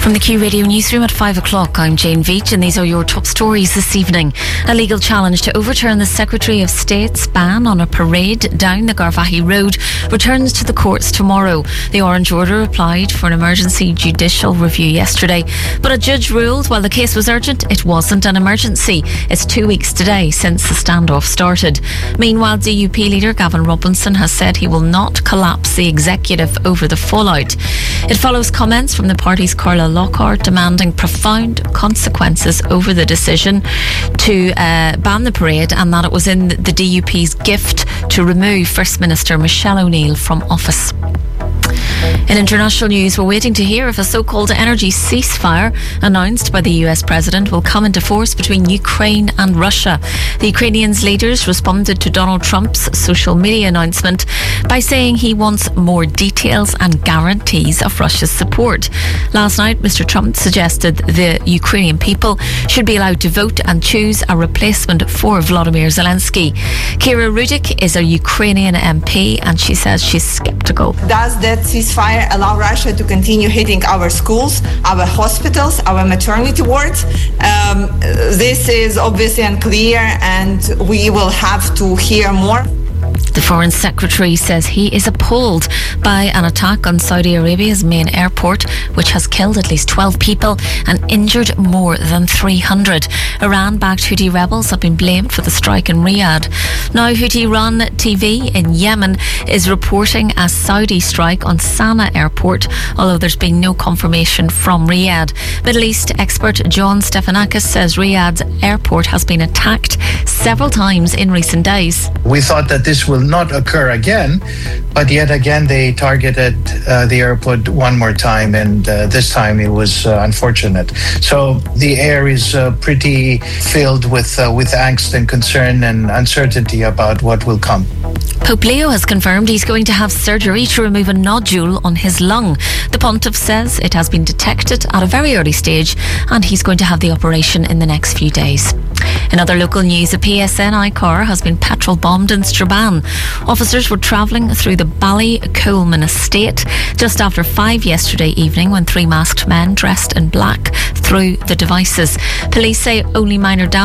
From the Q Radio Newsroom at 5 o'clock, I'm Jane Veach, and these are your top stories this evening. A legal challenge to overturn the Secretary of State's ban on a parade down the Garvaghey Road returns to the courts tomorrow. The Orange Order applied for an emergency judicial review yesterday, but a judge ruled while the case was urgent, it wasn't an emergency. It's 2 weeks today since the standoff started. Meanwhile, DUP leader Gavin Robinson has said he will not collapse the executive over the fallout. It follows comments from the party's Carla Lockhart demanding profound consequences over the decision to ban the parade, and that it was in the DUP's gift to remove First Minister Michelle O'Neill from office. In international news, we're waiting to hear if a so-called energy ceasefire announced by the US President will come into force between Ukraine and Russia. The Ukrainians' leaders responded to Donald Trump's social media announcement by saying he wants more details and guarantees of Russia's support. Last night, Mr. Trump suggested the Ukrainian people should be allowed to vote and choose a replacement for Volodymyr Zelensky. Kira Rudik is a Ukrainian MP, and she says she's sceptical. Does that ceasefire allow Russia to continue hitting our schools, our hospitals, our maternity wards? This is obviously unclear, and we will have to hear more. The Foreign Secretary says he is appalled by an attack on Saudi Arabia's main airport, which has killed at least 12 people and injured more than 300. Iran-backed Houthi rebels have been blamed for the strike in Riyadh. Now, Houthi-run TV in Yemen is reporting a Saudi strike on Sana'a airport, although there's been no confirmation from Riyadh. Middle East expert John Stephanakis says Riyadh's airport has been attacked several times in recent days. We thought that this will not occur again, but yet again they targeted the airport one more time, and this time it was unfortunate. So the air is pretty filled with angst and concern and uncertainty about what will come. Pope Leo has confirmed he's going to have surgery to remove a nodule on his lung. The Pontiff says it has been detected at a very early stage, and he's going to have the operation in the next few days. In other local news, a PSNI car has been petrol bombed in Strabane. Officers were travelling through the Ballycoleman estate just after 5 yesterday evening when 3 masked men dressed in black threw the devices. Police say only minor damage